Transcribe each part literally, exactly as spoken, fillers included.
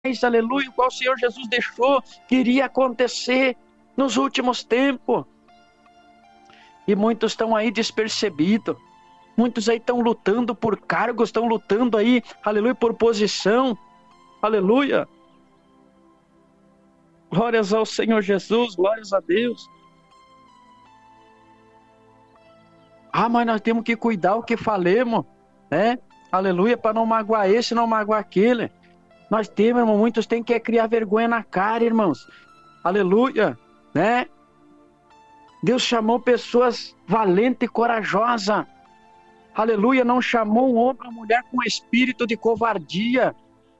aleluia, o qual o Senhor Jesus deixou que iria acontecer nos últimos tempos. E muitos estão aí despercebidos. Muitos aí estão lutando por cargos, estão lutando aí, aleluia, por posição. Aleluia. Glórias ao Senhor Jesus, glórias a Deus. Ah, mas nós temos que cuidar o que falemos, né? Aleluia, para não magoar esse, não magoar aquele. Nós temos, irmão, muitos têm que criar vergonha na cara, irmãos. Aleluia, né? Deus chamou pessoas valentes e corajosas. Aleluia, não chamou um homem ou mulher com espírito de covardia.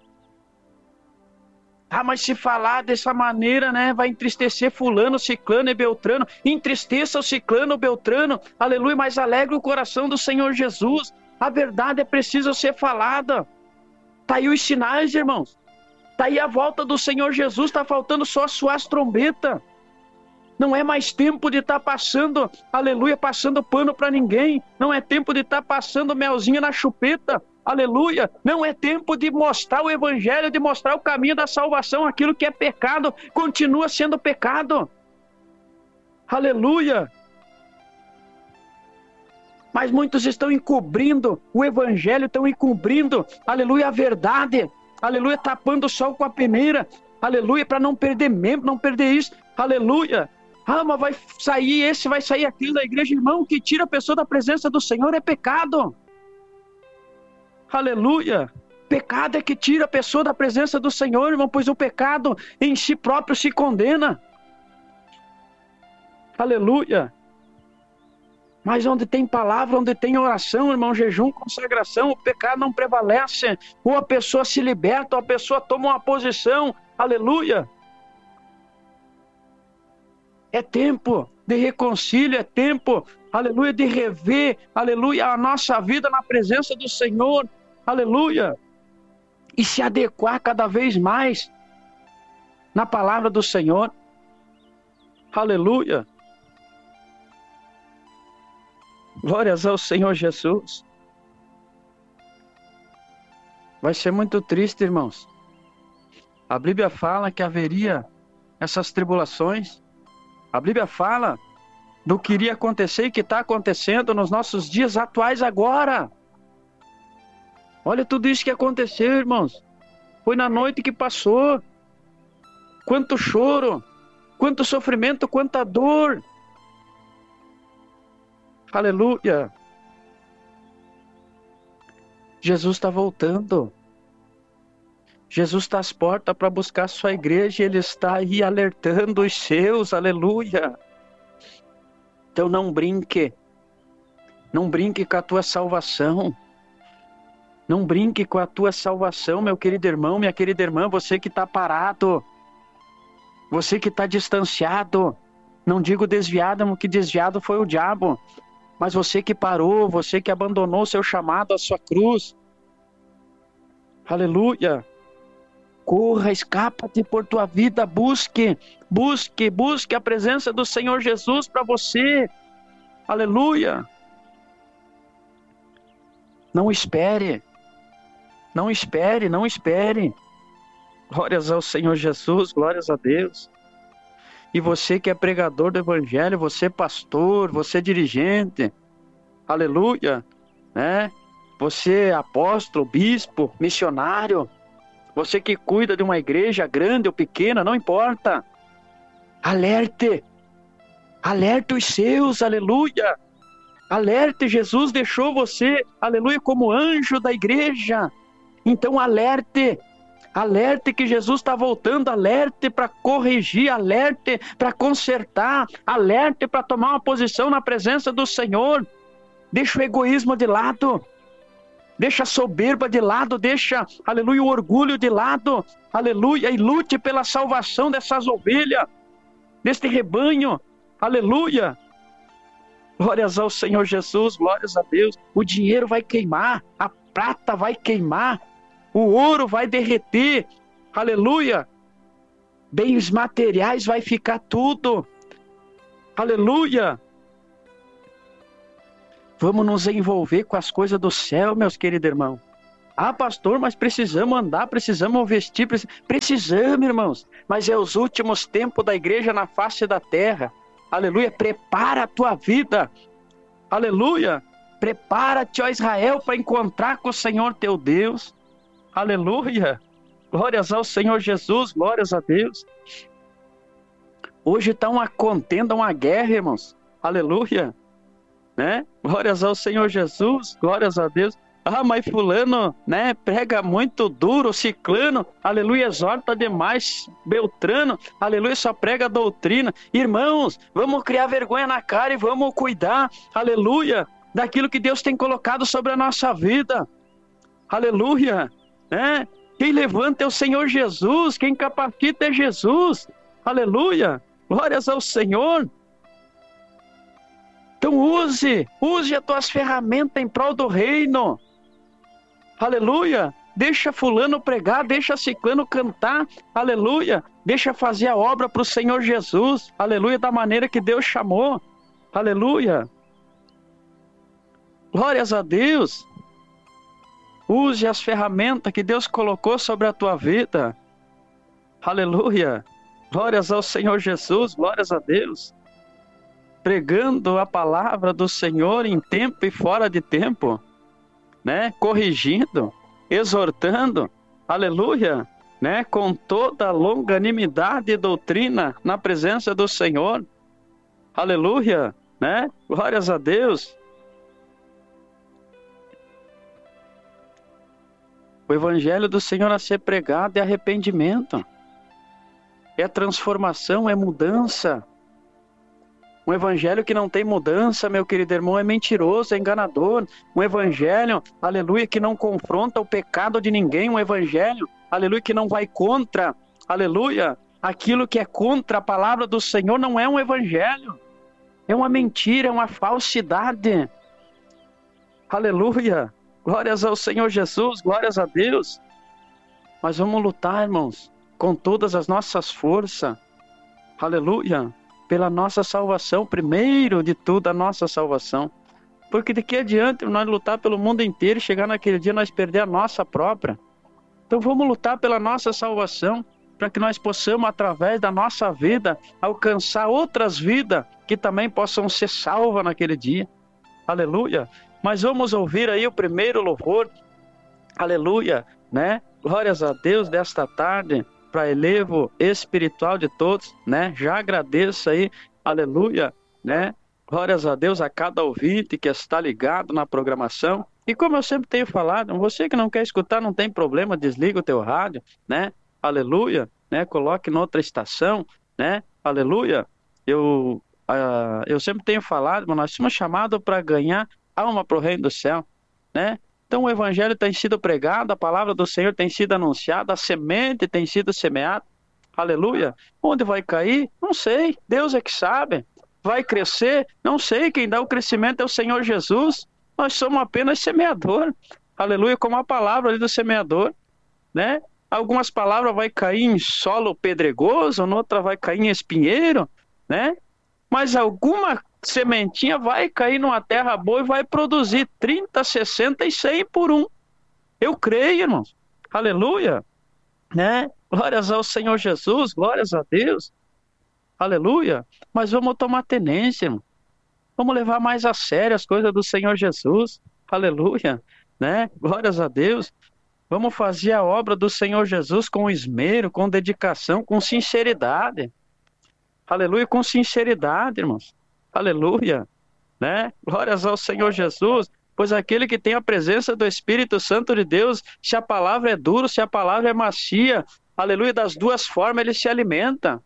Ah, mas se falar dessa maneira, né, vai entristecer fulano, ciclano e beltrano. Entristeça o ciclano, o beltrano. Aleluia, mas alegre o coração do Senhor Jesus. A verdade é preciso ser falada. Tá aí os sinais, irmãos. Tá aí a volta do Senhor Jesus, tá faltando só suar as trombetas. Não é mais tempo de estar tá passando, aleluia, passando pano para ninguém. Não é tempo de estar tá passando melzinho na chupeta. Aleluia. Não é tempo de mostrar o evangelho, de mostrar o caminho da salvação. Aquilo que é pecado continua sendo pecado. Aleluia. Mas muitos estão encobrindo o evangelho, estão encobrindo, aleluia, a verdade. Aleluia, tapando o sol com a peneira. Aleluia, para não perder membro, não perder isso. Aleluia. Ah, mas vai sair esse, vai sair aquilo da igreja. Irmão, que tira a pessoa da presença do Senhor é pecado. Aleluia. Pecado é que tira a pessoa da presença do Senhor, irmão, pois o pecado em si próprio se condena. Aleluia. Mas onde tem palavra, onde tem oração, irmão, jejum, consagração, o pecado não prevalece. Ou a pessoa se liberta, ou a pessoa toma uma posição. Aleluia. É tempo de reconcílio, é tempo, aleluia, de rever, aleluia, a nossa vida na presença do Senhor, aleluia, e se adequar cada vez mais na palavra do Senhor, aleluia. Glórias ao Senhor Jesus. Vai ser muito triste, irmãos. A Bíblia fala que haveria essas tribulações. A Bíblia fala do que iria acontecer e que está acontecendo nos nossos dias atuais agora. Olha tudo isso que aconteceu, irmãos. Foi na noite que passou. Quanto choro, quanto sofrimento, quanta dor. Aleluia. Jesus está voltando. Jesus está às portas para buscar a sua igreja e Ele está aí alertando os seus, aleluia. Então não brinque, não brinque com a tua salvação, não brinque com a tua salvação, meu querido irmão, minha querida irmã, você que está parado, você que está distanciado, não digo desviado, porque desviado foi o diabo, mas você que parou, você que abandonou o seu chamado, a sua cruz, aleluia. Corra, escapa-te por tua vida, busque, busque, busque a presença do Senhor Jesus para você. Aleluia. Não espere, não espere, não espere. Glórias ao Senhor Jesus, glórias a Deus. E você que é pregador do Evangelho, você pastor, você dirigente, aleluia, né? Você apóstolo, bispo, missionário, você que cuida de uma igreja grande ou pequena, não importa. Alerte. Alerte os seus, aleluia. Alerte, Jesus deixou você, aleluia, como anjo da igreja. Então alerte. Alerte que Jesus está voltando, alerte para corrigir, alerte para consertar, alerte para tomar uma posição na presença do Senhor. Deixa o egoísmo de lado. Deixa a soberba de lado, deixa, aleluia, o orgulho de lado, aleluia, e lute pela salvação dessas ovelhas, deste rebanho, aleluia. Glórias ao Senhor Jesus, glórias a Deus. O dinheiro vai queimar, a prata vai queimar, o ouro vai derreter, aleluia. Bens materiais vai ficar tudo, aleluia. Vamos nos envolver com as coisas do céu, meus queridos irmãos. Ah, pastor, mas precisamos andar, precisamos vestir, precis- precisamos, irmãos. Mas é os últimos tempos da igreja na face da terra. Aleluia, prepara a tua vida. Aleluia, prepara-te, ó Israel, para encontrar com o Senhor teu Deus. Aleluia, glórias ao Senhor Jesus, glórias a Deus. Hoje está uma contenda, uma guerra, irmãos. Aleluia, né? Glórias ao Senhor Jesus, glórias a Deus. Ah, mas fulano, né, prega muito duro, ciclano, aleluia, exorta demais, Beltrano, aleluia, só prega doutrina. Irmãos, vamos criar vergonha na cara e vamos cuidar, aleluia, daquilo que Deus tem colocado sobre a nossa vida. Aleluia, né? Quem levanta é o Senhor Jesus, quem capacita é Jesus. Aleluia, glórias ao Senhor. Então use, use as tuas ferramentas em prol do reino. Aleluia, deixa fulano pregar, deixa ciclano cantar, aleluia, deixa fazer a obra para o Senhor Jesus, aleluia, da maneira que Deus chamou, aleluia. Glórias a Deus. Use as ferramentas que Deus colocou sobre a tua vida, aleluia. Glórias ao Senhor Jesus, glórias a Deus. Pregando a palavra do Senhor em tempo e fora de tempo, né? Corrigindo, exortando, aleluia, né? Com toda a longanimidade e doutrina na presença do Senhor, aleluia, né? Glórias a Deus. O evangelho do Senhor a ser pregado é arrependimento, é transformação, é mudança. Um evangelho que não tem mudança, meu querido irmão, é mentiroso, é enganador. Um evangelho, aleluia, que não confronta o pecado de ninguém. Um evangelho, aleluia, que não vai contra, aleluia, aquilo que é contra a palavra do Senhor não é um evangelho. É uma mentira, é uma falsidade. Aleluia, glórias ao Senhor Jesus, glórias a Deus. Mas vamos lutar, irmãos, com todas as nossas forças. Aleluia. Pela nossa salvação, primeiro de tudo, a nossa salvação. Porque de que adianta nós lutar pelo mundo inteiro e chegar naquele dia nós perder a nossa própria? Então vamos lutar pela nossa salvação, para que nós possamos, através da nossa vida, alcançar outras vidas que também possam ser salvas naquele dia. Aleluia. Mas vamos ouvir aí o primeiro louvor. Aleluia, né? Glórias a Deus desta tarde, para elevo espiritual de todos, né? Já agradeço aí, aleluia, né? Glórias a Deus a cada ouvinte que está ligado na programação. E como eu sempre tenho falado, você que não quer escutar, não tem problema, desliga o teu rádio, né? Aleluia, né? Coloque noutra estação, né? Aleluia. Eu, uh, eu sempre tenho falado, mas nós somos chamados para ganhar alma para o reino do céu, né? Então o evangelho tem sido pregado, a palavra do Senhor tem sido anunciada, a semente tem sido semeada, aleluia. Onde vai cair? Não sei, Deus é que sabe. Vai crescer? Não sei, quem dá o crescimento é o Senhor Jesus. Nós somos apenas semeador, aleluia, como a palavra ali do semeador, né? Algumas palavras vai cair em solo pedregoso, outra vai cair em espinheiro, né? Mas alguma sementinha vai cair numa terra boa e vai produzir trinta, sessenta e cem por um. Eu creio, irmãos. Aleluia. Né? Glórias ao Senhor Jesus, glórias a Deus. Aleluia. Mas vamos tomar tenência, irmão. Vamos levar mais a sério as coisas do Senhor Jesus. Aleluia. Né? Glórias a Deus. Vamos fazer a obra do Senhor Jesus com esmero, com dedicação, com sinceridade. Aleluia, com sinceridade, irmãos. Aleluia, né? Glórias ao Senhor Jesus, pois aquele que tem a presença do Espírito Santo de Deus, se a palavra é dura, se a palavra é macia, aleluia, das duas formas ele se alimenta.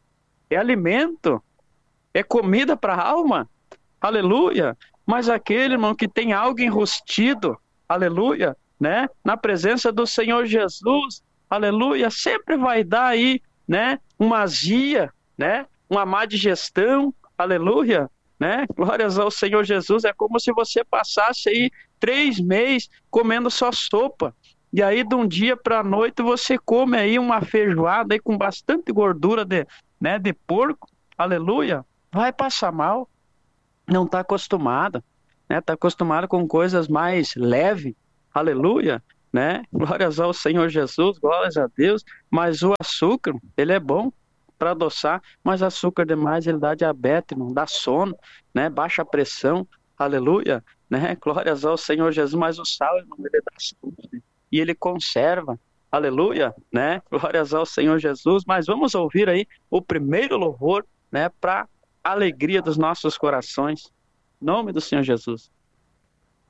É alimento, é comida para a alma, aleluia. Mas aquele, irmão, que tem algo enrustido, aleluia, né? Na presença do Senhor Jesus, aleluia, sempre vai dar aí, né? Uma azia, né? Uma má digestão, aleluia, né? Glórias ao Senhor Jesus. É como se você passasse aí três meses comendo só sopa. E aí de um dia para a noite você come aí uma feijoada aí com bastante gordura de, né, de porco, aleluia. Vai passar mal. Não está acostumado, né? Está acostumado com coisas mais leves, aleluia. né? Glórias ao Senhor Jesus, glórias a Deus. Mas o açúcar, ele é bom para adoçar, mas açúcar demais ele dá diabetes, não dá sono, né? Baixa pressão, aleluia, né? Glórias ao Senhor Jesus. Mas o sal, irmão, ele dá saúde e ele conserva, aleluia, né? Glórias ao Senhor Jesus. Mas vamos ouvir aí o primeiro louvor, né? Para alegria dos nossos corações. Em nome do Senhor Jesus.